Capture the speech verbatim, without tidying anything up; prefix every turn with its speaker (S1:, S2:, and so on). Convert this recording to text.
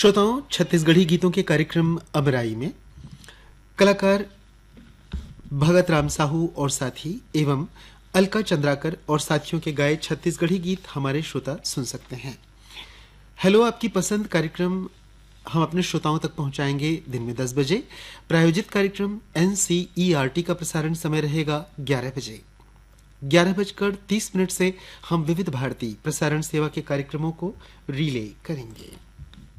S1: श्रोताओं, छत्तीसगढ़ी गीतों के कार्यक्रम अमराई में कलाकार भगत राम साहू और साथी एवं अलका चंद्राकर और साथियों के गाए छत्तीसगढ़ी गीत हमारे श्रोता सुन सकते हैं। हेलो आपकी पसंद कार्यक्रम हम अपने श्रोताओं तक पहुंचाएंगे दिन में दस बजे। प्रायोजित कार्यक्रम एनसीईआरटी का प्रसारण समय रहेगा ग्यारह बजे। ग्यारह बजकर तीस मिनट से हम विविध भारती प्रसारण सेवा के कार्यक्रमों को रिले करेंगे।